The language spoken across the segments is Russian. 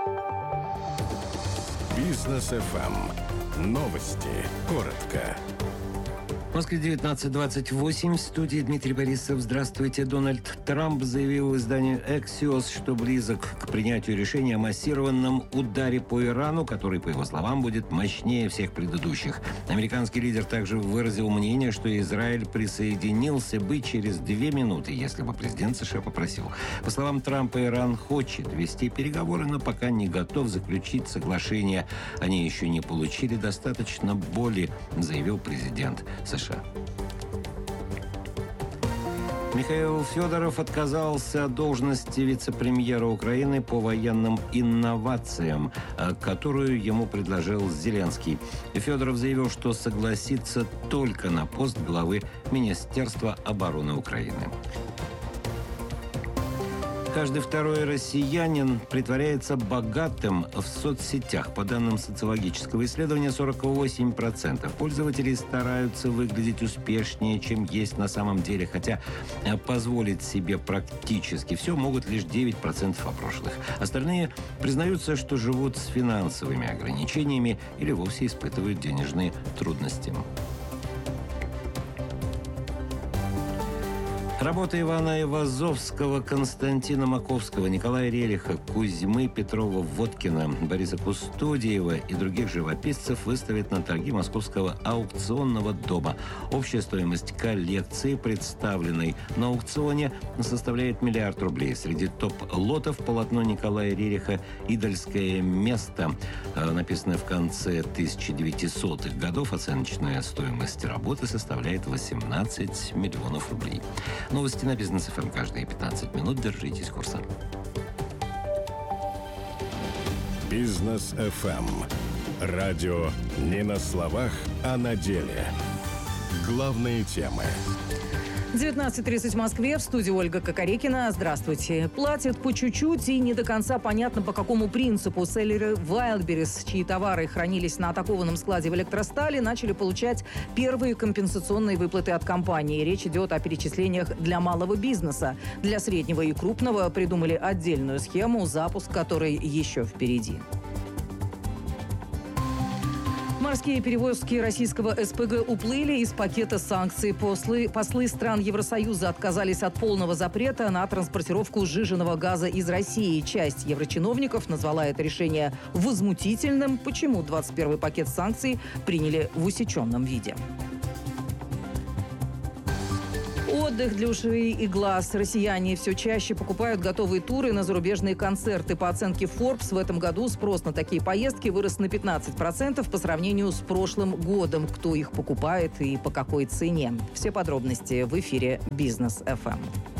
Бизнес ФМ. Новости. Коротко. В Москве 19:28. В студии Дмитрий Борисов. Здравствуйте. Дональд Трамп заявил изданию Axios, что близок к принятию решения о массированном ударе по Ирану, который, по его словам, будет мощнее всех предыдущих. Американский лидер также выразил мнение, что Израиль присоединился бы через 2 минуты, если бы президент США попросил. По словам Трампа, Иран хочет вести переговоры, но пока не готов заключить соглашение. Они еще не получили достаточно боли, заявил президент США. Михаил Федоров отказался от должности вице-премьера Украины по военным инновациям, которую ему предложил Зеленский. Федоров заявил, что согласится только на пост главы Министерства обороны Украины. Каждый второй россиянин притворяется богатым в соцсетях. По данным социологического исследования, 48% пользователей стараются выглядеть успешнее, чем есть на самом деле, хотя позволить себе практически все могут лишь 9% опрошенных. Остальные признаются, что живут с финансовыми ограничениями или вовсе испытывают денежные трудности. Работы Ивана Ивазовского, Константина Маковского, Николая Рериха, Кузьмы Петрова-Водкина, Бориса Кустодиева и других живописцев выставят на торги Московского аукционного дома. Общая стоимость коллекции, представленной на аукционе, составляет $1 миллиард. Среди топ-лотов полотно Николая Рериха «Идольское место», написанное в конце 1900-х годов. Оценочная стоимость работы составляет $18 миллионов. Новости на Бизнес ФМ каждые 15 минут. Держитесь курса. Бизнес ФМ. Радио не на словах, а на деле. Главные темы. 19:30 в Москве. В студии Ольга Кокорекина. Здравствуйте. Платят по чуть-чуть и не до конца понятно, по какому принципу. Селлеры Wildberries, чьи товары хранились на атакованном складе в Электростали, начали получать первые компенсационные выплаты от компании. Речь идет о перечислениях для малого бизнеса. Для среднего и крупного придумали отдельную схему, запуск которой еще впереди. Морские перевозки российского СПГ уплыли из пакета санкций. Послы стран Евросоюза отказались от полного запрета на транспортировку сжиженного газа из России. Часть еврочиновников назвала это решение возмутительным. Почему 21-й пакет санкций приняли в усеченном виде? Отдых для ушей и глаз. Россияне все чаще покупают готовые туры на зарубежные концерты. По оценке Forbes, в этом году спрос на такие поездки вырос на 15% по сравнению с прошлым годом. Кто их покупает и по какой цене? Все подробности в эфире Бизнес ФМ.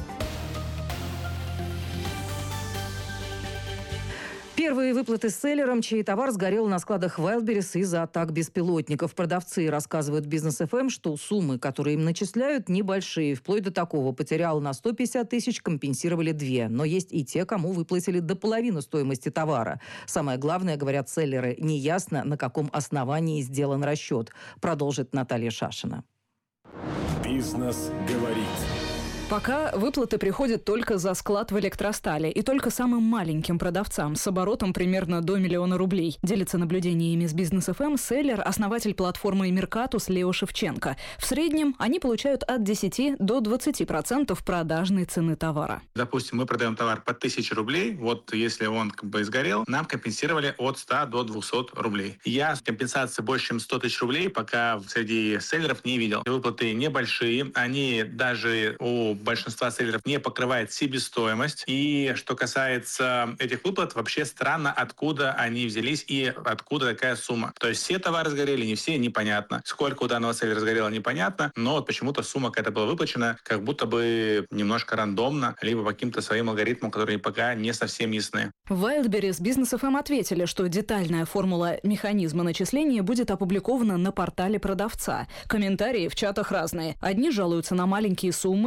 Первые выплаты селлерам, чей товар сгорел на складах Wildberries из-за атак беспилотников. Продавцы рассказывают Бизнес ФМ, что суммы, которые им начисляют, небольшие. Вплоть до такого: потерял на 150 тысяч, компенсировали 2. Но есть и те, кому выплатили до половины стоимости товара. Самое главное, говорят селлеры, неясно, на каком основании сделан расчет. Продолжит Наталья Шашина. Бизнес говорит. Пока выплаты приходят только за склад в Электростале и только самым маленьким продавцам с оборотом примерно до $1 миллиона. Делится наблюдениями с Бизнес ФМ селлер, основатель платформы Меркатус Лео Шевченко. В среднем они получают от 10 до 20% продажной цены товара. Допустим, мы продаем товар по $1000. Вот если он сгорел, нам компенсировали от 100 до 200 рублей. Я компенсации больше, чем 100 тысяч рублей, пока среди селлеров не видел. Выплаты небольшие, они даже у большинства селлеров не покрывает себестоимость. И что касается этих выплат, вообще странно, откуда они взялись и откуда такая сумма. То есть все товары сгорели, не все, непонятно. Сколько у данного селлера сгорело, непонятно, но вот почему-то сумма какая-то была выплачена, как будто бы немножко рандомно, либо по каким-то своим алгоритмам, которые пока не совсем ясны. В Wildberries Бизнес ФМ ответили, что детальная формула механизма начисления будет опубликована на портале продавца. Комментарии в чатах разные. Одни жалуются на маленькие суммы, другие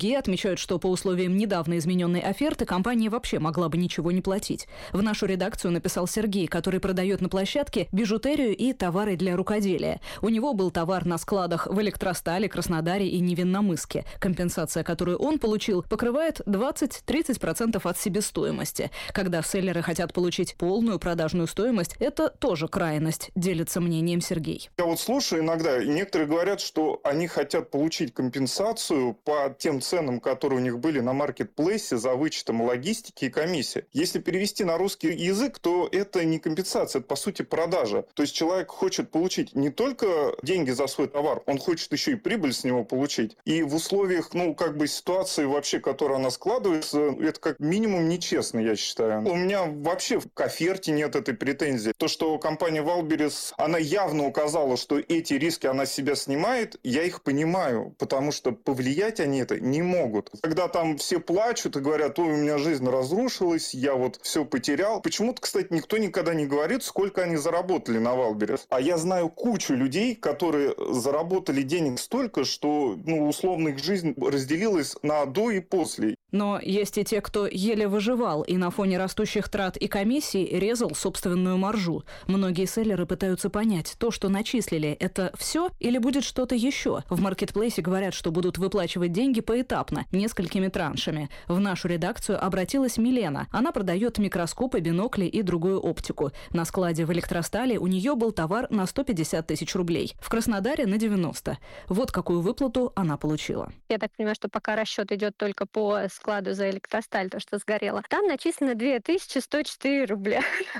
Другие отмечают, что по условиям недавно измененной оферты компания вообще могла бы ничего не платить. В нашу редакцию написал Сергей, который продает на площадке бижутерию и товары для рукоделия. У него был товар на складах в Электростале, Краснодаре и Невинномысске. Компенсация, которую он получил, покрывает 20-30% от себестоимости. Когда селлеры хотят получить полную продажную стоимость, это тоже крайность, делится мнением Сергей. Я вот слушаю иногда, и некоторые говорят, что они хотят получить компенсацию по тем ценам, которые у них были на маркетплейсе за вычетом логистики и комиссии. Если перевести на русский язык, то это не компенсация, это по сути продажа. То есть человек хочет получить не только деньги за свой товар, он хочет еще и прибыль с него получить. И в условиях, ситуации вообще, которая она складывается, это как минимум нечестно, я считаю. У меня вообще к оферте нет этой претензии. То, что компания Wildberries, она явно указала, что эти риски она с себя снимает, я их понимаю, потому что повлиять они это не могут. Когда там все плачут и говорят, ой, у меня жизнь разрушилась, я вот все потерял. Почему-то, кстати, никто никогда не говорит, сколько они заработали на Wildberries. А я знаю кучу людей, которые заработали денег столько, что, условно, их жизнь разделилась на до и после. Но есть и те, кто еле выживал и на фоне растущих трат и комиссий резал собственную маржу. Многие селлеры пытаются понять, то, что начислили, это все или будет что-то еще. В маркетплейсе говорят, что будут выплачивать деньги поэтапно, несколькими траншами. В нашу редакцию обратилась Милена. Она продает микроскопы, бинокли и другую оптику. На складе в Электростале у нее был товар на 150 тысяч рублей. В Краснодаре на 90. Вот какую выплату она получила. Я так понимаю, что пока расчет идет только по складу за Электросталь, то, что сгорело. Там начислено 2104 рубля.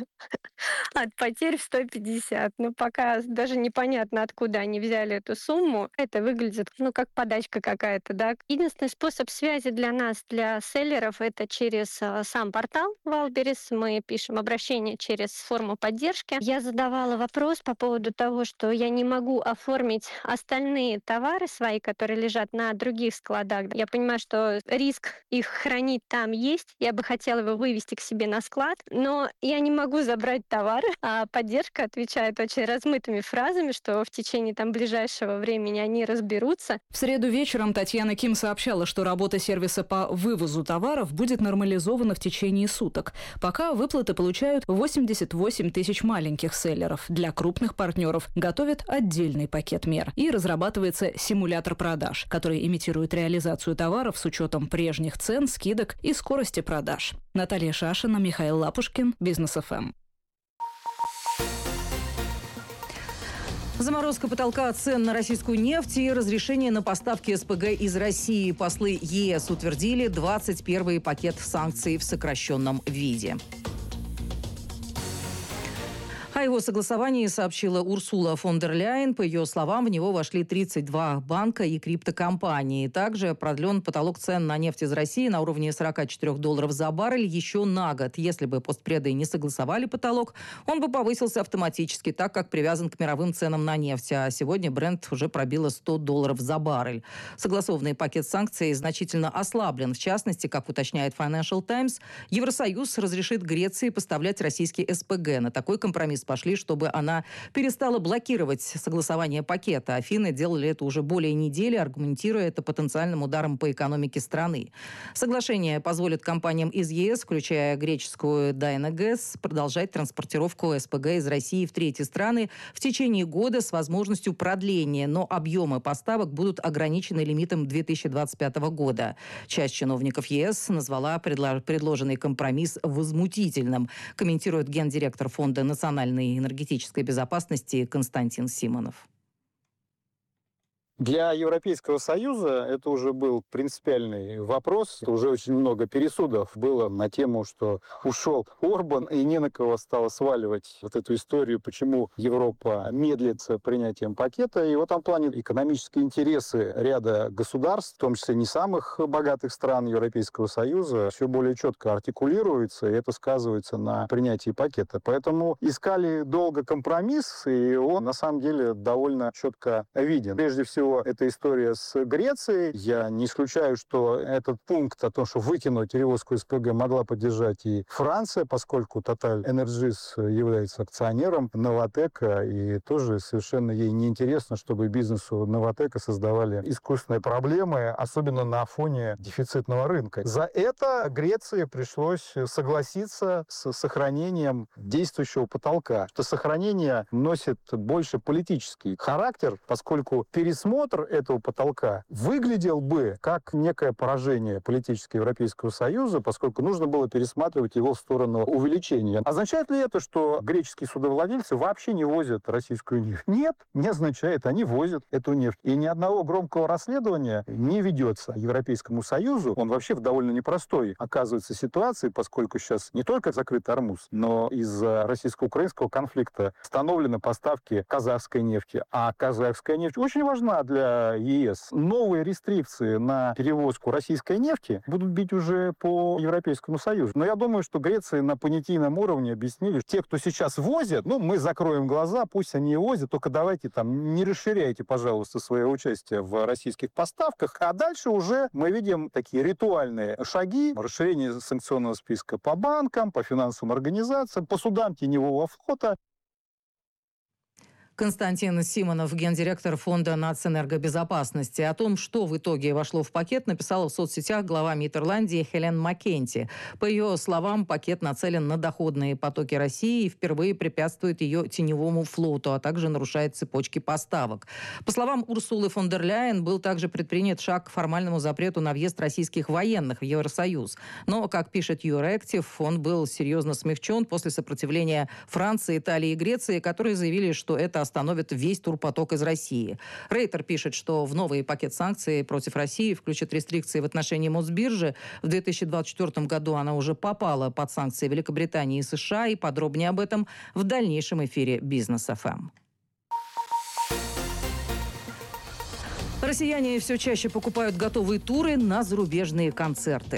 От потерь в 150. Пока даже непонятно, откуда они взяли эту сумму. Это выглядит, как подачка какая-то, да. Единственный способ связи для нас, для селлеров, это через сам портал Wildberries. Мы пишем обращение через форму поддержки. Я задавала вопрос по поводу того, что я не могу оформить остальные товары свои, которые лежат на других складах. Я понимаю, что риск их хранить там есть. Я бы хотела его вывести к себе на склад, но я не могу забрать товар. А поддержка отвечает очень размытыми фразами, что в течение ближайшего времени они разберутся. В среду вечером Татьяна Ким сообщала, что работа сервиса по вывозу товаров будет нормализована в течение суток. Пока выплаты получают 88 тысяч маленьких селлеров. Для крупных партнеров готовят отдельный пакет мер. И разрабатывается симулятор продаж, который имитирует реализацию товаров с учетом прежних цен, скидок и скорости продаж. Наталья Шашина, Михаил Лапушкин, Бизнес ФМ. Заморозка потолка цен на российскую нефть и разрешение на поставки СПГ из России. Послы ЕС утвердили 21-й пакет санкций в сокращенном виде. О его согласовании сообщила Урсула фон дер Ляйен. По ее словам, в него вошли 32 банка и криптокомпании. Также продлен потолок цен на нефть из России на уровне $44 за баррель еще на год. Если бы постпреды не согласовали потолок, он бы повысился автоматически, так как привязан к мировым ценам на нефть. А сегодня Брент уже пробило $100 за баррель. Согласованный пакет санкций значительно ослаблен. В частности, как уточняет Financial Times, Евросоюз разрешит Греции поставлять российские СПГ. На такой компромисс пошли, чтобы она перестала блокировать согласование пакета. Афины делали это уже более недели, аргументируя это потенциальным ударом по экономике страны. Соглашение позволит компаниям из ЕС, включая греческую Dynagas, продолжать транспортировку СПГ из России в третьи страны в течение года с возможностью продления, но объемы поставок будут ограничены лимитом 2025 года. Часть чиновников ЕС назвала предложенный компромисс возмутительным, комментирует гендиректор Фонда национальной энергетической безопасности Константин Симонов. Для Европейского Союза это уже был принципиальный вопрос. Уже очень много пересудов было на тему, что ушел Орбан, и не на кого стало сваливать вот эту историю, почему Европа медлит с принятием пакета. И в этом плане экономические интересы ряда государств, в том числе не самых богатых стран Европейского Союза, все более четко артикулируются, и это сказывается на принятии пакета. Поэтому искали долго компромисс, и он на самом деле довольно четко виден. Прежде всего, всего, эта история с Грецией. Я не исключаю, что этот пункт о том, что выкинуть перевозку СПГ, могла поддержать и Франция, поскольку Total Energies является акционером Новатэка, и тоже совершенно ей неинтересно, чтобы бизнесу Новатэка создавали искусственные проблемы, особенно на фоне дефицитного рынка. За это Греции пришлось согласиться с сохранением действующего потолка. Это сохранение носит больше политический характер, поскольку пересмотр этого потолка выглядел бы как некое поражение политически Европейского Союза, поскольку нужно было пересматривать его в сторону увеличения. Означает ли это, что греческие судовладельцы вообще не возят российскую нефть? Нет, не означает. Они возят эту нефть. И ни одного громкого расследования не ведется Европейскому Союзу. Он вообще в довольно непростой оказывается ситуации, поскольку сейчас не только закрыт Ормуз, но из-за российско-украинского конфликта остановлены поставки казахской нефти. А казахская нефть очень важна для ЕС. Новые рестрикции на перевозку российской нефти будут бить уже по Европейскому Союзу. Но я думаю, что Греции на понятийном уровне объяснили, те, кто сейчас возят, мы закроем глаза, пусть они и возят, только давайте не расширяйте, пожалуйста, свое участие в российских поставках. А дальше уже мы видим такие ритуальные шаги, расширение санкционного списка по банкам, по финансовым организациям, по судам теневого флота. Константин Симонов, гендиректор Фонда нацэнергобезопасности. О том, что в итоге вошло в пакет, написала в соцсетях глава МИД Ирландии Хелен Маккенти. По ее словам, пакет нацелен на доходные потоки России и впервые препятствует ее теневому флоту, а также нарушает цепочки поставок. По словам Урсулы фон дер Ляйен, был также предпринят шаг к формальному запрету на въезд российских военных в Евросоюз. Но, как пишет Euractiv, он был серьезно смягчен после сопротивления Франции, Италии и Греции, которые заявили, что это остановит весь турпоток из России. Рейтер пишет, что в новый пакет санкций против России включат рестрикции в отношении Мосбиржи. В 2024 году она уже попала под санкции Великобритании и США. И подробнее об этом в дальнейшем эфире Бизнес ФМ. Россияне все чаще покупают готовые туры на зарубежные концерты.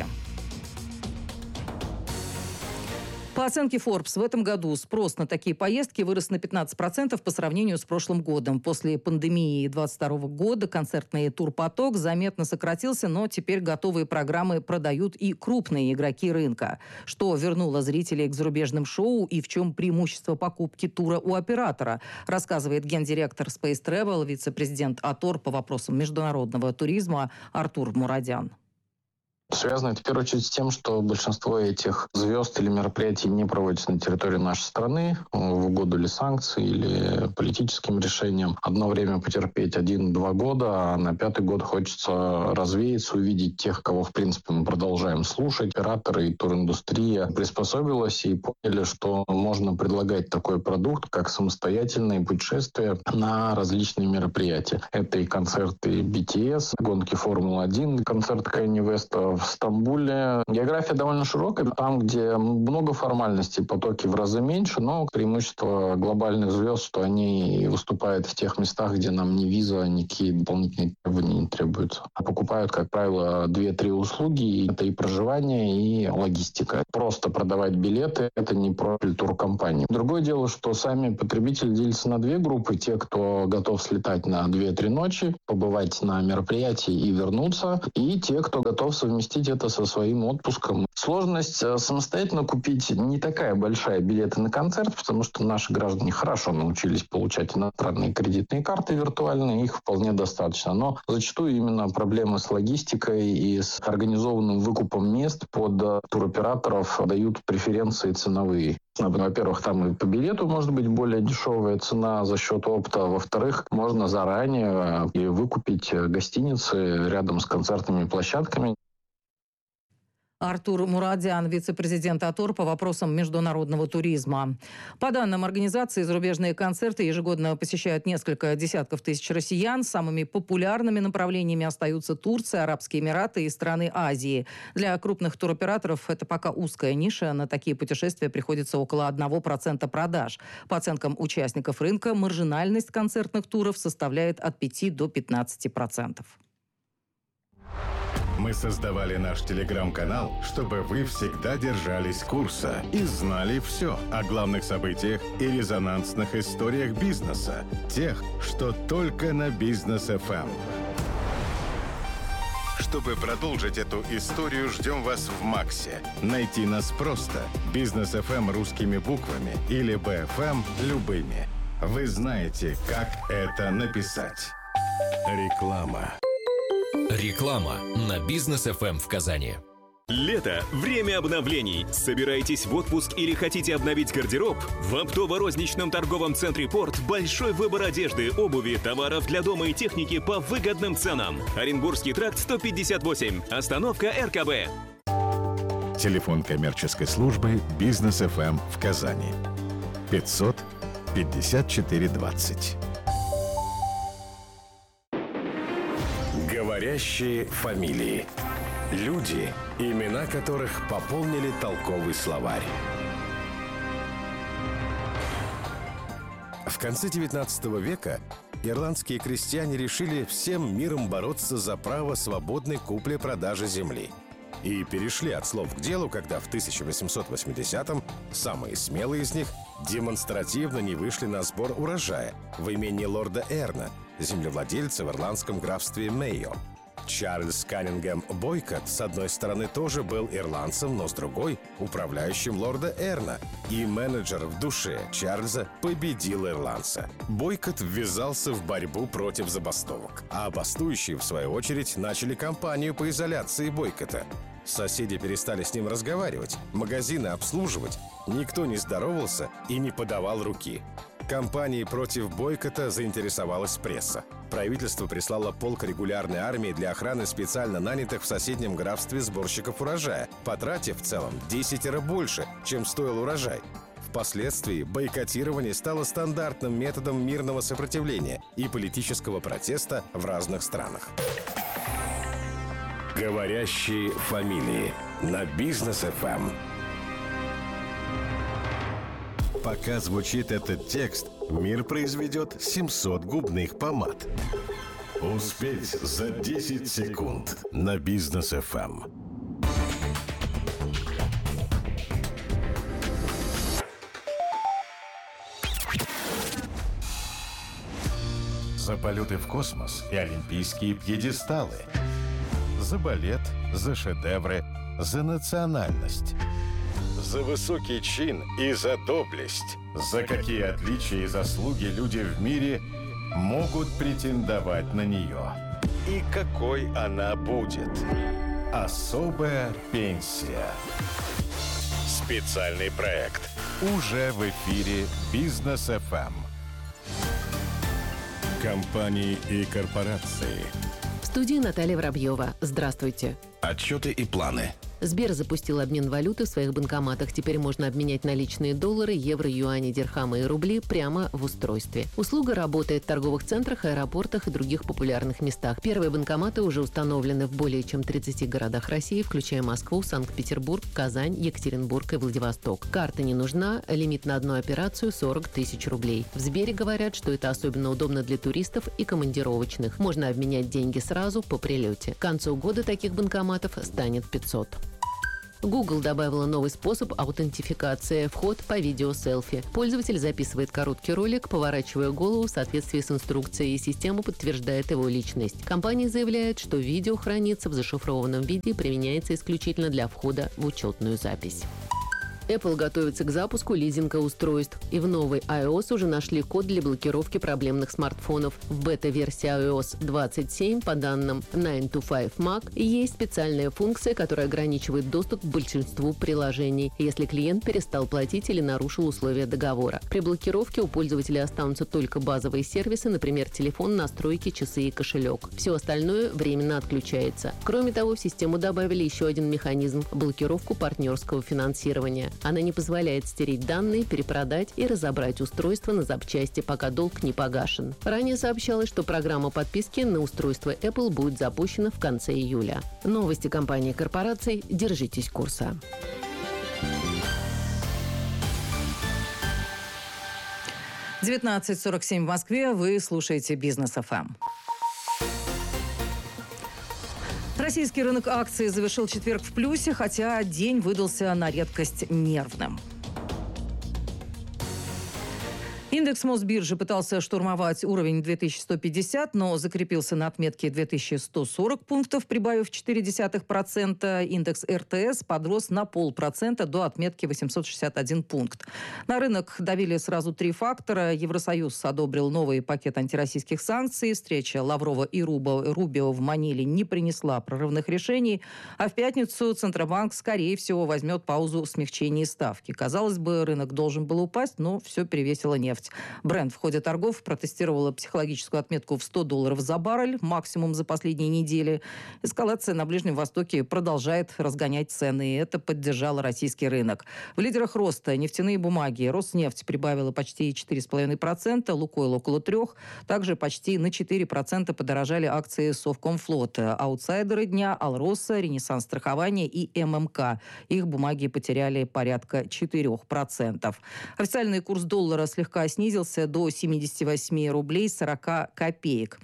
По оценке Forbes, в этом году спрос на такие поездки вырос на 15% по сравнению с прошлым годом. После пандемии 2022 года концертный турпоток заметно сократился, но теперь готовые программы продают и крупные игроки рынка. Что вернуло зрителей к зарубежным шоу и в чем преимущество покупки тура у оператора, рассказывает гендиректор Space Travel, вице-президент АТОР по вопросам международного туризма Артур Мурадян. Связано это в первую очередь с тем, что большинство этих звезд или мероприятий не проводятся на территории нашей страны в угоду или санкций, или политическим решениям. Одно время потерпеть 1-2 года, а на 5-й год хочется развеяться, увидеть тех, кого в принципе мы продолжаем слушать. Операторы и туриндустрия приспособилась и поняли, что можно предлагать такой продукт, как самостоятельные путешествия на различные мероприятия. Это и концерты BTS, гонки Формулы-1, концерт Kanye West в Стамбуле. География довольно широкая. Там, где много формальностей, потоки в разы меньше, но преимущество глобальных звезд, что они выступают в тех местах, где нам ни виза, никакие дополнительные требования не требуются. Покупают, как правило, 2-3 услуги. Это и проживание, и логистика. Просто продавать билеты – это не профиль туркомпании. Другое дело, что сами потребители делятся на 2 группы. Те, кто готов слетать на 2-3 ночи, побывать на мероприятии и вернуться, и те, кто готов совместить это со своим отпуском. Сложность самостоятельно купить не такая большая билеты на концерт, потому что наши граждане хорошо научились получать иностранные кредитные карты виртуальные, их вполне достаточно. Но зачастую именно проблемы с логистикой и с организованным выкупом мест под туроператоров дают преференции ценовые. Во-первых, там и по билету может быть более дешевая цена за счет опыта. Во-вторых, можно заранее и выкупить гостиницы рядом с концертными площадками. Артур Мурадян, вице-президент АТОР по вопросам международного туризма. По данным организации, зарубежные концерты ежегодно посещают несколько десятков тысяч россиян. Самыми популярными направлениями остаются Турция, Арабские Эмираты и страны Азии. Для крупных туроператоров это пока узкая ниша. На такие путешествия приходится около 1% продаж. По оценкам участников рынка, маржинальность концертных туров составляет от 5 до 15%. Мы создавали наш телеграм-канал, чтобы вы всегда держались курса и знали все о главных событиях и резонансных историях бизнеса. Тех, что только на Бизнес FM. Чтобы продолжить эту историю, ждем вас в Максе. Найти нас просто. Бизнес FM русскими буквами или BFM любыми. Вы знаете, как это написать. Реклама. Реклама на Бизнес FM в Казани. Лето – время обновлений. Собираетесь в отпуск или хотите обновить гардероб? В оптово-розничном торговом центре «Порт» большой выбор одежды, обуви, товаров для дома и техники по выгодным ценам. Оренбургский тракт 158. Остановка РКБ. Телефон коммерческой службы Бизнес FM в Казани. 500 54 20. Говорящие фамилии. Люди, имена которых пополнили толковый словарь. В конце XIX века ирландские крестьяне решили всем миром бороться за право свободной купли-продажи земли. И перешли от слов к делу, когда в 1880-м самые смелые из них демонстративно не вышли на сбор урожая в имении лорда Эрна, землевладельца в ирландском графстве Мейо. Чарльз Каннингем Бойкот, с одной стороны, тоже был ирландцем, но с другой — управляющим лорда Эрна. И менеджер в душе Чарльза победил ирландца. Бойкот ввязался в борьбу против забастовок. А бастующие, в свою очередь, начали кампанию по изоляции Бойкота. Соседи перестали с ним разговаривать, магазины обслуживать. Никто не здоровался и не подавал руки. Кампанией против бойкота заинтересовалась пресса. Правительство прислало полк регулярной армии для охраны специально нанятых в соседнем графстве сборщиков урожая, потратив в целом 10 больше, чем стоил урожай. Впоследствии бойкотирование стало стандартным методом мирного сопротивления и политического протеста в разных странах. Говорящие фамилии на Бизнес FM. Пока звучит этот текст, мир произведет 700 губных помад. Успеть за 10 секунд на Бизнес FM. За полеты в космос и олимпийские пьедесталы. За балет, за шедевры, за национальность. За высокий чин и за доблесть. За какие отличия и заслуги люди в мире могут претендовать на нее. И какой она будет. Особая пенсия. Специальный проект. Уже в эфире Бизнес FM. Компании и корпорации. В студии Наталья Воробьева. Здравствуйте. Отчеты и планы. Сбер запустил обмен валюты в своих банкоматах. Теперь можно обменять наличные доллары, евро, юани, дирхамы и рубли прямо в устройстве. Услуга работает в торговых центрах, аэропортах и других популярных местах. Первые банкоматы уже установлены в более чем 30 городах России, включая Москву, Санкт-Петербург, Казань, Екатеринбург и Владивосток. Карта не нужна, лимит на одну операцию 40 тысяч рублей. В Сбере говорят, что это особенно удобно для туристов и командировочных. Можно обменять деньги сразу по прилете. К концу года таких банкоматов станет 500. Google добавила новый способ аутентификации – вход по видео-селфи. Пользователь записывает короткий ролик, поворачивая голову в соответствии с инструкцией, и система подтверждает его личность. Компания заявляет, что видео хранится в зашифрованном виде и применяется исключительно для входа в учетную запись. Apple готовится к запуску лизинга-устройств. И в новой iOS уже нашли код для блокировки проблемных смартфонов. В бета-версии iOS 27, по данным 9to5Mac, есть специальная функция, которая ограничивает доступ к большинству приложений, если клиент перестал платить или нарушил условия договора. При блокировке у пользователя останутся только базовые сервисы, например, телефон, настройки, часы и кошелек. Все остальное временно отключается. Кроме того, в систему добавили еще один механизм – блокировку партнерского финансирования. Она не позволяет стереть данные, перепродать и разобрать устройство на запчасти, пока долг не погашен. Ранее сообщалось, что программа подписки на устройство Apple будет запущена в конце июля. Новости компании и корпораций. Держитесь курса. — 19:47 в Москве. Вы слушаете Бизнес FM. Российский рынок акций завершил четверг в плюсе, хотя день выдался на редкость нервным. Индекс Мосбиржи пытался штурмовать уровень 2150, но закрепился на отметке 2140 пунктов, прибавив 0,4%. Индекс РТС подрос на 0,5% до отметки 861 пункт. На рынок давили сразу три фактора. Евросоюз одобрил новый пакет антироссийских санкций. Встреча Лаврова и Рубио в Маниле не принесла прорывных решений. А в пятницу Центробанк, скорее всего, возьмет паузу в смягчении ставки. Казалось бы, рынок должен был упасть, но все перевесило нефть. Брент в ходе торгов протестировала психологическую отметку в $100 за баррель, максимум за последние недели. Эскалация на Ближнем Востоке продолжает разгонять цены, и это поддержало российский рынок. В лидерах роста нефтяные бумаги. Роснефть прибавила почти 4,5%, Лукойл около 3%. Также почти на 4% подорожали акции Совкомфлота. Аутсайдеры дня – Алроса, Ренессанс страхования и ММК. Их бумаги потеряли порядка 4%. Официальный курс доллара слегка снизился до 78 рублей 40 копеек.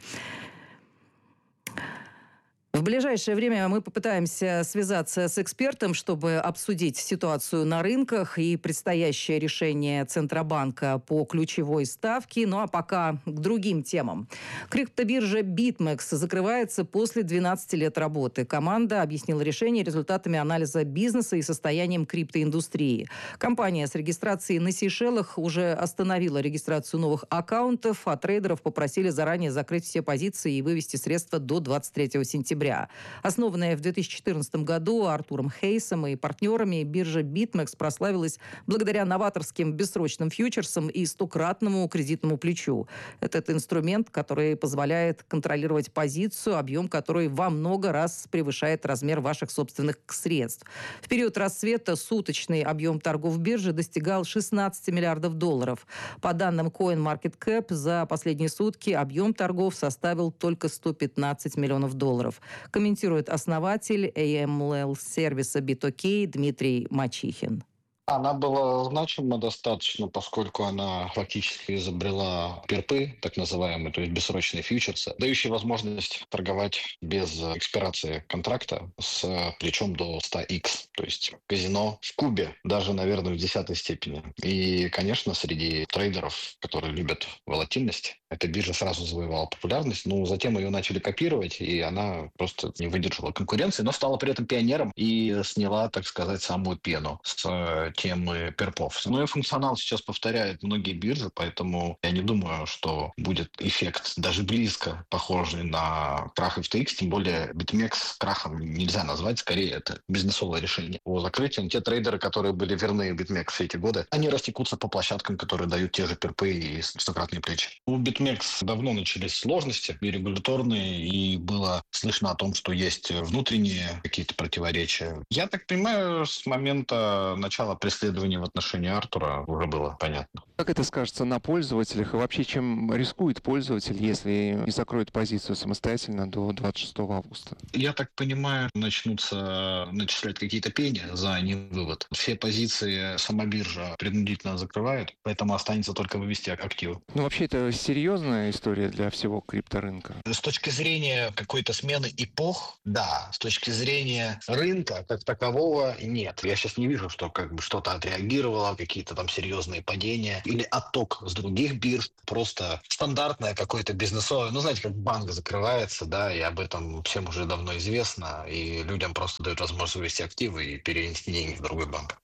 В ближайшее время мы попытаемся связаться с экспертом, чтобы обсудить ситуацию на рынках и предстоящее решение Центробанка по ключевой ставке. Ну а пока к другим темам. Криптобиржа BitMEX закрывается после 12 лет работы. Команда объяснила решение результатами анализа бизнеса и состоянием криптоиндустрии. Компания с регистрацией на Сейшелах уже остановила регистрацию новых аккаунтов, а трейдеров попросили заранее закрыть все позиции и вывести средства до 23 сентября. Основанная в 2014 году Артуром Хейсом и партнерами, биржа BitMEX прославилась благодаря новаторским бессрочным фьючерсам и 100-кратному кредитному плечу. Этот инструмент, который позволяет контролировать позицию, объем которой во много раз превышает размер ваших собственных средств. В период расцвета суточный объем торгов биржи достигал $16 миллиардов. По данным CoinMarketCap, за последние сутки объем торгов составил только $115 миллионов. Комментирует основатель AML-сервиса BitOK Дмитрий Мачихин. Она была значима достаточно, поскольку она фактически изобрела перпы, так называемые, то есть бессрочные фьючерсы, дающие возможность торговать без экспирации контракта с плечом до 100x, то есть казино в кубе, даже, наверное, в 10 степени. И, конечно, среди трейдеров, которые любят волатильность, эта биржа сразу завоевала популярность, но затем ее начали копировать, и она просто не выдержала конкуренции, но стала при этом пионером и сняла, так сказать, самую пену с темы перпов. Ну и функционал сейчас повторяет многие биржи, поэтому я не думаю, что будет эффект даже близко похожий на крах FTX, тем более BitMEX крахом нельзя назвать, скорее это бизнесовое решение. По закрытию те трейдеры, которые были верны BitMEX все эти годы, они растекутся по площадкам, которые дают те же перпы и 100-кратные плечи. У BitMEX давно начались сложности и регуляторные, и было слышно о том, что есть внутренние какие-то противоречия. Я так понимаю, с момента начала преследования в отношении Артура уже было понятно. Как это скажется на пользователях и вообще чем рискует пользователь, если не закроет позицию самостоятельно до 26 августа? Я так понимаю, начнутся начислять какие-то пени за невывод. Все позиции сама биржа принудительно закрывает, поэтому останется только вывести активы. Ну вообще это серьезная история для всего крипторынка? С точки зрения какой-то смены эпох, да. С точки зрения рынка как такового, нет. Я сейчас не вижу, что что-то отреагировало, какие-то там серьезные падения или отток с других бирж. Просто стандартное какое-то бизнесовое. Ну, знаете, как банк закрывается, да, и об этом всем уже давно известно, и людям просто дают возможность вывести активы и перенести деньги в другой банк.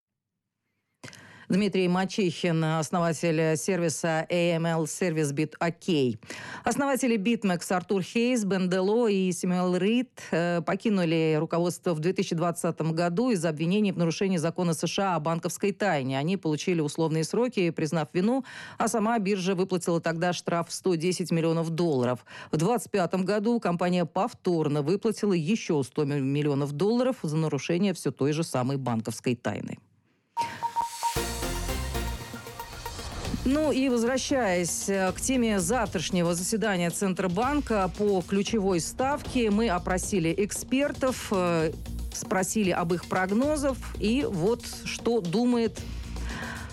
Дмитрий Мачихин, основатель сервиса AML-сервис BitOK. Основатели BitMEX Артур Хейс, Бен Дело и Сэмюэл Рид покинули руководство в 2020 году из-за обвинений в нарушении закона США о банковской тайне. Они получили условные сроки, признав вину, а сама биржа выплатила тогда штраф в $110 миллионов. В 2025 году компания повторно выплатила еще $100 миллионов за нарушение все той же самой банковской тайны. Ну и возвращаясь к теме завтрашнего заседания Центробанка по ключевой ставке, мы опросили экспертов, спросили об их прогнозах, и вот что думает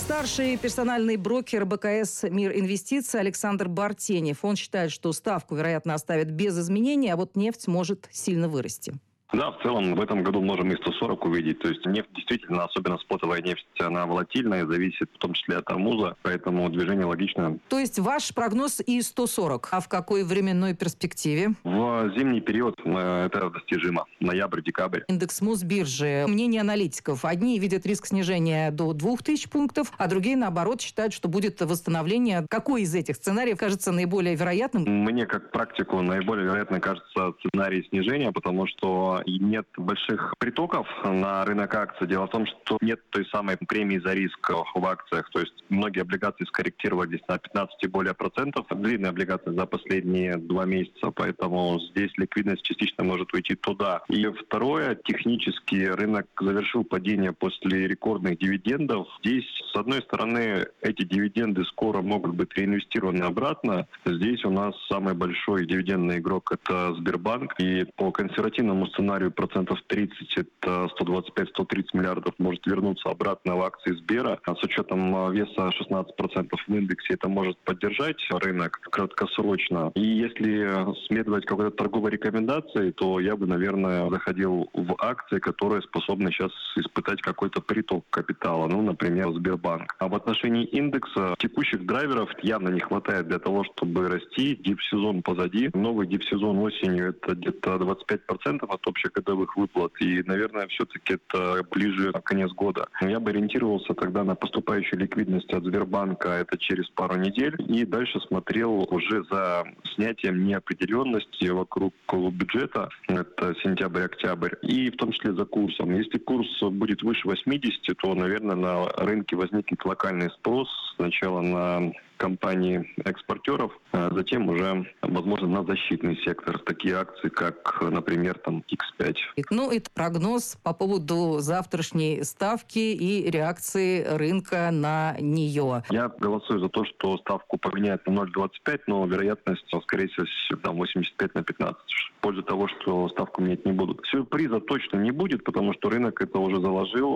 Старший персональный брокер БКС «Мир Инвестиций» Александр Бартенев. Он считает, что ставку, вероятно, оставят без изменений, а вот нефть может сильно вырасти. Да, в целом в этом году можем и 140 увидеть. То есть нефть действительно, особенно спотовая нефть, она волатильная, зависит в том числе от тормоза, поэтому движение логичное. То есть ваш прогноз и 140. А в какой временной перспективе? В зимний период это достижимо. Ноябрь-декабрь. Индекс Мосбиржи. Мнение аналитиков. Одни видят риск снижения до 2000 пунктов, а другие, наоборот, считают, что будет восстановление. Какой из этих сценариев кажется наиболее вероятным? Мне, как практику, наиболее вероятно кажется сценарий снижения, потому что и нет больших притоков на рынок акций. Дело в том, что нет той самой премии за риск в акциях. То есть многие облигации скорректировались на 15 и более процентов. Длинные облигации за последние 2 месяца, поэтому здесь ликвидность частично может уйти туда. И второе, технически рынок завершил падение после рекордных дивидендов. Здесь, с одной стороны, эти дивиденды скоро могут быть реинвестированы обратно. Здесь у нас самый большой дивидендный игрок – это Сбербанк. И по консервативному сценарию процентов 30, это 125-130 миллиардов, может вернуться обратно в акции Сбера. А с учетом веса 16% в индексе, это может поддержать рынок краткосрочно. И если следовать какой-то торговой рекомендации, то я бы, наверное, заходил в акции, которые способны сейчас испытать какой-то приток капитала. Ну, например, Сбербанк. А в отношении индекса текущих драйверов явно не хватает для того, чтобы расти. Дип-сезон позади. Новый дип-сезон осенью – это где-то 25% от общих годовых выплат. И, наверное, все-таки это ближе к конец года. Я бы ориентировался тогда на поступающую ликвидность от Сбербанка, это через пару недель. И дальше смотрел уже за снятием неопределенности вокруг бюджета, это сентябрь-октябрь, и в том числе за курсом. Если курс будет выше 80, то, наверное, на рынке возникнет локальный спрос. Сначала на компании-экспортеров, а затем уже, возможно, на защитный сектор. Такие акции, как, например, там X5. Ну, это прогноз по поводу завтрашней ставки и реакции рынка на нее. Я голосую за то, что ставку поменяют на 0,25, но вероятность, скорее всего, там 85/15. В пользу того, что ставку менять не будут. Сюрприза точно не будет, потому что рынок это уже заложил.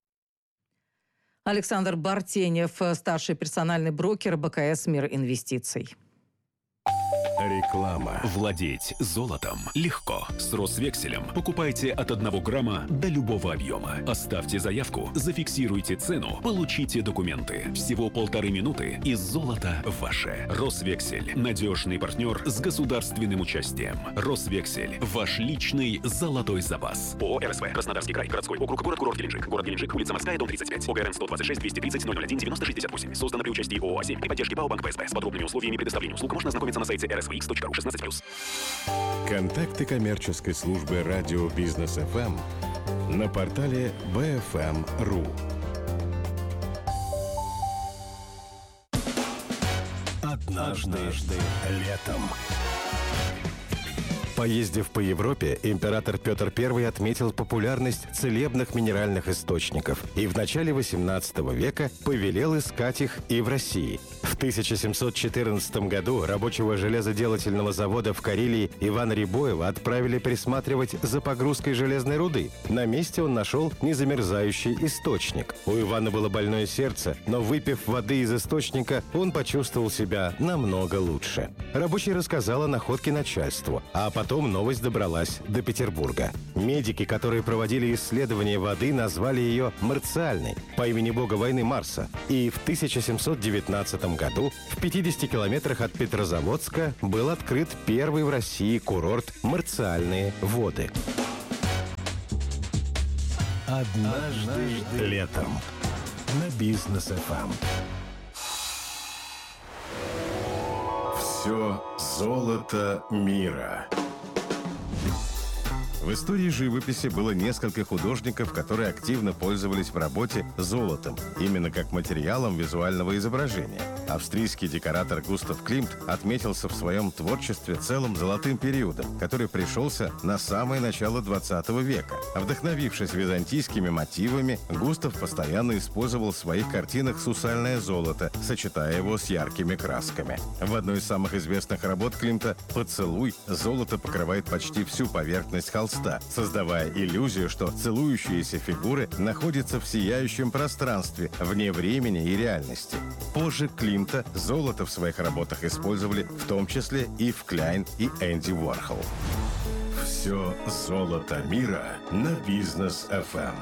Александр Бартенев, старший персональный брокер БКС «Мир Инвестиций». Реклама. Владеть золотом легко. С Росвекселем покупайте от 1 грамма до любого объема. Оставьте заявку, зафиксируйте цену, получите документы. Всего 1,5 минуты, и золото ваше. Росвексель. Надежный партнер с государственным участием. Росвексель. Ваш личный золотой запас. ООО «РСВ». Краснодарский край. Городской округ. Город-курорт Геленджик. Город Геленджик. Улица Морская, дом 35. ОГРН 126 230 001 90 68. Создано при участии ООО «А7» при поддержке ПАО «Банк ПСБ». С подробными условиями предоставления услуг можно ознакомиться на сайте rsvx.ru 16+. Контакты коммерческой службы радио Бизнес ФМ на портале bfm.ru. Однажды летом. Поездив по Европе, император Петр I отметил популярность целебных минеральных источников и в начале XVIII века повелел искать их и в России. В 1714 году рабочего железоделательного завода в Карелии Ивана Рябоева отправили присматривать за погрузкой железной руды. На месте он нашел незамерзающий источник. У Ивана было больное сердце, но выпив воды из источника, он почувствовал себя намного лучше. Рабочий рассказал о находке начальству, а потом новость добралась до Петербурга. Медики, которые проводили исследование воды, назвали ее марциальной, по имени бога войны Марса. И в 1719 году в 50 километрах от Петрозаводска был открыт первый в России курорт «Марциальные воды». Однажды летом на Бизнес ФМ. Все золото мира. В истории живописи было несколько художников, которые активно пользовались в работе золотом, именно как материалом визуального изображения. Австрийский декоратор Густав Климт отметился в своем творчестве целым золотым периодом, который пришелся на самое начало 20 века. Вдохновившись византийскими мотивами, Густав постоянно использовал в своих картинах сусальное золото, сочетая его с яркими красками. В одной из самых известных работ Климта «Поцелуй» золото покрывает почти всю поверхность холста. холста, создавая иллюзию, что целующиеся фигуры находятся в сияющем пространстве, вне времени и реальности. Позже Климта золото в своих работах использовали в том числе Ив Кляйн и Энди Уорхол. Все золото мира на Бизнес FM.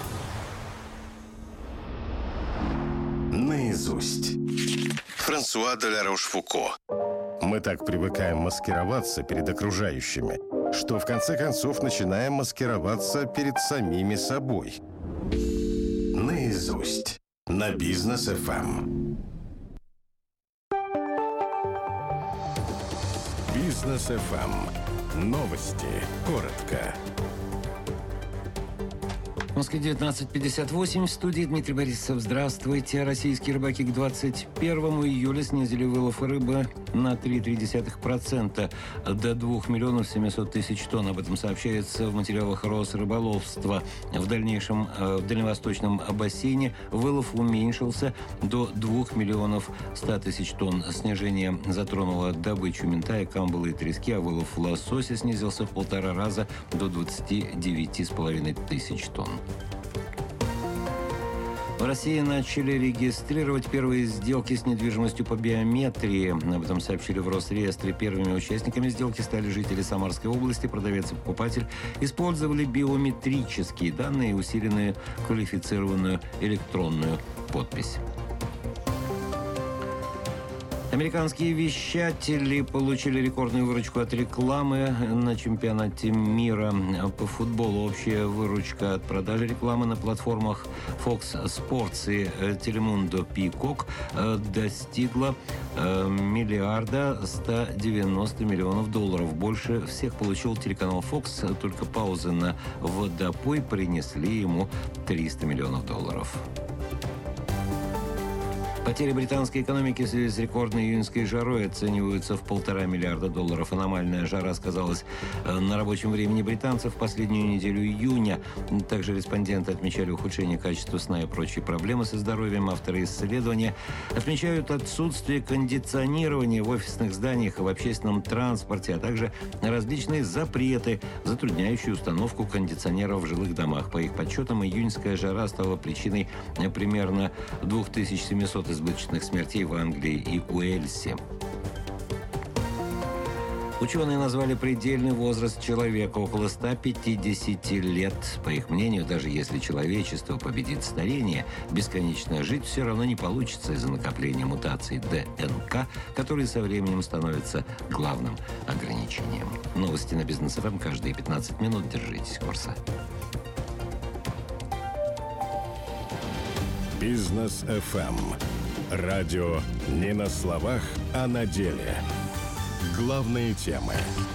Наизусть. Франсуа де ла Рошфуко. Мы так привыкаем маскироваться перед окружающими, что в конце концов начинаем маскироваться перед самими собой. Наизусть. На Бизнес FM. Бизнес FM. Новости. Коротко. В Москве 19:58. В студии Дмитрий Борисов. Здравствуйте. Российские рыбаки к 21 июля снизили вылов рыбы на 3,3% до 2 миллионов 700 тысяч тонн. Об этом сообщается в материалах Росрыболовства. В дальнейшем в дальневосточном бассейне вылов уменьшился до 2 миллионов 100 тысяч тонн. Снижение затронуло добычу минтая, камбалы и трески, а вылов лосося снизился в 1,5 раза до 29,5 тысяч тонн. В России начали регистрировать первые сделки с недвижимостью по биометрии. Об этом сообщили в Росреестре. Первыми участниками сделки стали жители Самарской области. Продавец и покупатель использовали биометрические данные и усиленную квалифицированную электронную подпись. Американские вещатели получили рекордную выручку от рекламы на чемпионате мира по футболу. Общая выручка от продажи рекламы на платформах Fox Sports и Telemundo Peacock достигла $1 190 миллионов. Больше всех получил телеканал Fox. Только паузы на водопой принесли ему $300 миллионов. Потери британской экономики в связи с рекордной июньской жарой оцениваются в $1,5 миллиарда. Аномальная жара сказалась на рабочем времени британцев в последнюю неделю июня. Также респонденты отмечали ухудшение качества сна и прочие проблемы со здоровьем. Авторы исследования отмечают отсутствие кондиционирования в офисных зданиях и в общественном транспорте, а также различные запреты, затрудняющие установку кондиционеров в жилых домах. По их подсчетам, июньская жара стала причиной примерно 2700 избыточных смертей в Англии и Уэльсе. Ученые назвали предельный возраст человека около 150 лет. По их мнению, даже если человечество победит старение, бесконечно жить все равно не получится из-за накопления мутаций ДНК, которые со временем становятся главным ограничением. Новости на Бизнес ФМ каждые 15 минут. Держитесь курса. Бизнес FM. Радио не на словах, а на деле. Главные темы.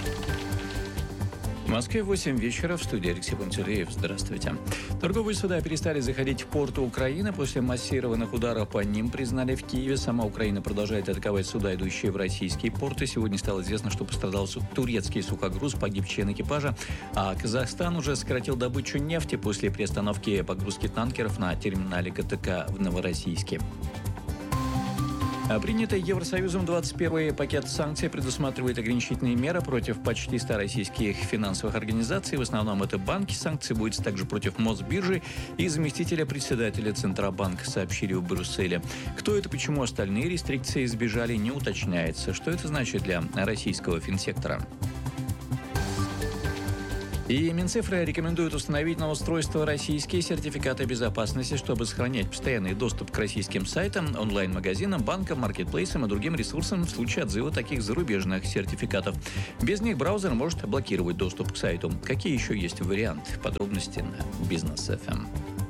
В Москве 8 вечера. В студии Алексей Пантелеев. Здравствуйте. Торговые суда перестали заходить в порты Украины после массированных ударов по ним, признали в Киеве. Сама Украина продолжает атаковать суда, идущие в российские порты. Сегодня стало известно, что пострадал турецкий сухогруз, погиб член экипажа. А Казахстан уже сократил добычу нефти после приостановки погрузки танкеров на терминале ГТК в Новороссийске. Принятый Евросоюзом 21-й пакет санкций предусматривает ограничительные меры против почти 100 российских финансовых организаций. В основном это банки. Санкции будут также против Мосбиржи и заместителя председателя Центробанка, сообщили в Брюсселе. Кто это, почему остальные рестрикции избежали, не уточняется. Что это значит для российского финсектора? И Минцифры рекомендуют установить на устройство российские сертификаты безопасности, чтобы сохранять постоянный доступ к российским сайтам, онлайн-магазинам, банкам, маркетплейсам и другим ресурсам в случае отзыва таких зарубежных сертификатов. Без них браузер может блокировать доступ к сайту. Какие еще есть варианты? Подробности на Бизнес FM.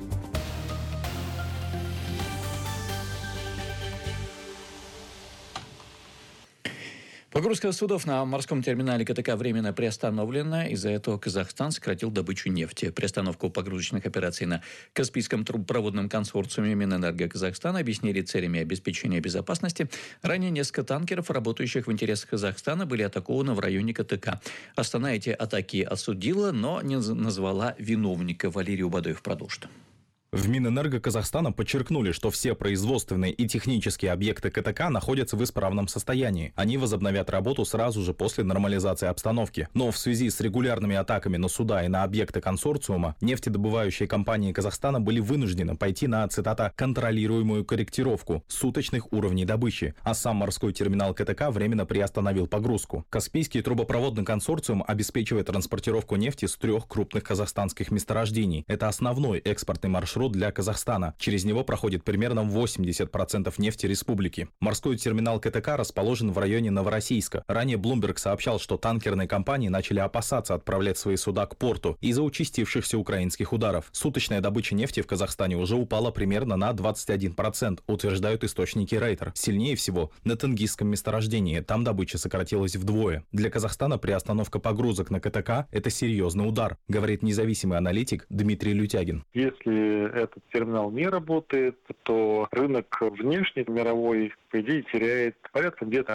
Погрузка судов на морском терминале ГТК временно приостановлена. Из-за этого Казахстан сократил добычу нефти. Приостановку погрузочных операций на Каспийском трубопроводном консорциуме Минэнерго Казахстана объяснили целями обеспечения безопасности. Ранее несколько танкеров, работающих в интересах Казахстана, были атакованы в районе ГТК. Астана эти атаки осудила, но не назвала виновника. Валерий Убадаев продолжит. В Минэнерго Казахстана подчеркнули, что все производственные и технические объекты КТК находятся в исправном состоянии. Они возобновят работу сразу же после нормализации обстановки. Но в связи с регулярными атаками на суда и на объекты консорциума, нефтедобывающие компании Казахстана были вынуждены пойти на, цитата, «контролируемую корректировку суточных уровней добычи», а сам морской терминал КТК временно приостановил погрузку. Каспийский трубопроводный консорциум обеспечивает транспортировку нефти с 3 крупных казахстанских месторождений. Это основной экспортный маршрут для Казахстана. Через него проходит примерно 80% нефти республики. Морской терминал КТК расположен в районе Новороссийска. Ранее Bloomberg сообщал, что танкерные компании начали опасаться отправлять свои суда к порту из-за участившихся украинских ударов. Суточная добыча нефти в Казахстане уже упала примерно на 21%, утверждают источники Рейтер. Сильнее всего на Тенгизском месторождении. Там добыча сократилась вдвое. Для Казахстана приостановка погрузок на КТК – это серьезный удар, говорит независимый аналитик Дмитрий Лютягин. Если этот терминал не работает, то рынок внешний, мировой, по идее, теряет порядка где-то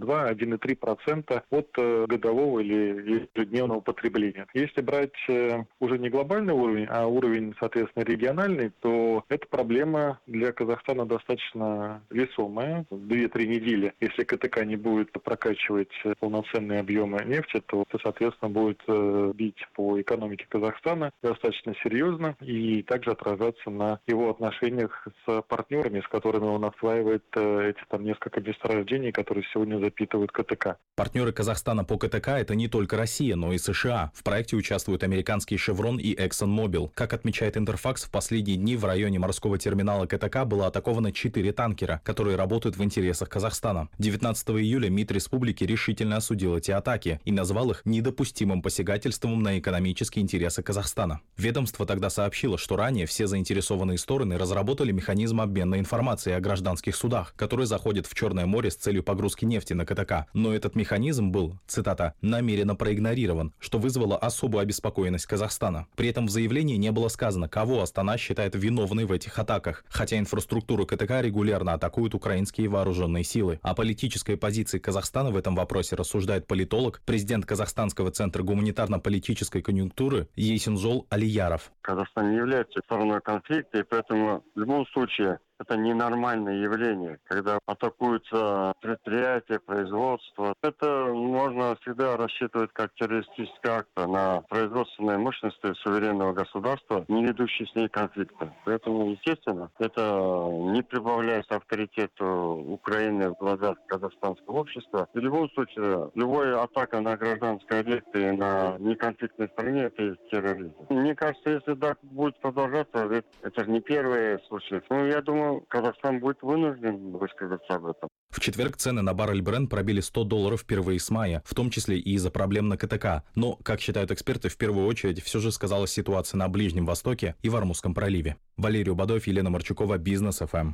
1,2-1,3% от годового или ежедневного потребления. Если брать уже не глобальный уровень, а уровень, соответственно, региональный, то эта проблема для Казахстана достаточно весомая. 2-3 недели, если КТК не будет прокачивать полноценные объемы нефти, то это, соответственно, будет бить по экономике Казахстана достаточно серьезно и также отражаться на его отношениях с партнерами, с которыми он осваивает эти там несколько месторождений, которые сегодня запитывают КТК. Партнеры Казахстана по КТК – это не только Россия, но и США. В проекте участвуют американские Chevron и ExxonMobil. Как отмечает Интерфакс, в последние дни в районе морского терминала КТК было атаковано 4 танкера, которые работают в интересах Казахстана. 19 июля МИД республики решительно осудил эти атаки и назвал их недопустимым посягательством на экономические интересы Казахстана. Ведомство тогда сообщило, что ранее все заинтересованные стороны разработали механизм обмена информацией о гражданских судах, которые заходят в Черное море с целью погрузки нефти на КТК. Но этот механизм был, цитата, «намеренно проигнорирован», что вызвало особую обеспокоенность Казахстана. При этом в заявлении не было сказано, кого Астана считает виновной в этих атаках, хотя инфраструктуру КТК регулярно атакуют украинские вооруженные силы. О политической позиции Казахстана в этом вопросе рассуждает политолог, президент Казахстанского центра гуманитарно-политической конъюнктуры Есенжол Алияров. Казахстан не является стороной конфликта, и поэтому в любом случае это ненормальное явление, когда атакуются предприятия, производство. Это можно всегда рассчитывать как террористический акт на производственные мощности суверенного государства, не ведущие с ней конфликта. Поэтому, естественно, это не прибавляет авторитету Украины в глазах казахстанского общества. В любом случае, любая атака на гражданские объекты на неконфликтной стране – это терроризм. Мне кажется, если так будет продолжаться, это же не первый случай. Ну, я думаю, Казахстан будет вынужден высказаться об этом. В четверг цены на баррель Brent пробили $100 впервые с мая, в том числе и из-за проблем на КТК. Но, как считают эксперты, в первую очередь все же сказалась ситуация на Ближнем Востоке и в Ормузском проливе. Валерий Убадов, Елена Марчукова, Бизнес ФМ.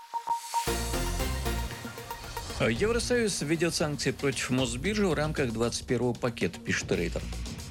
Евросоюз введет санкции против Мосбиржи в рамках 21-го пакета, пишет Рейтер.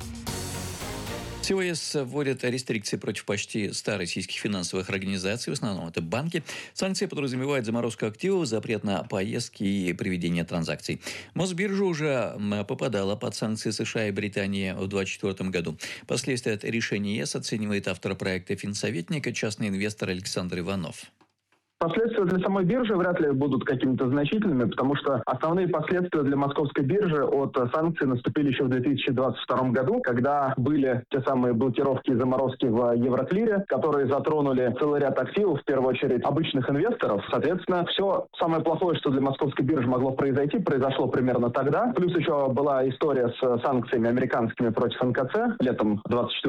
Всего ЕС вводят рестрикции против почти 100 российских финансовых организаций, в основном это банки. Санкции подразумевают заморозку активов, запрет на поездки и приведение транзакций. Мосбиржа уже попадала под санкции США и Британии в 2024 году. Последствия от решения ЕС оценивает автор проекта «Финсоветник» частный инвестор Александр Иванов. Последствия для самой биржи вряд ли будут какими-то значительными, потому что основные последствия для московской биржи от санкций наступили еще в 2022 году, когда были те самые блокировки и заморозки в Евроклире, которые затронули целый ряд активов, в первую очередь обычных инвесторов. Соответственно, все самое плохое, что для московской биржи могло произойти, произошло примерно тогда. Плюс еще была история с санкциями американскими против НКЦ летом 2024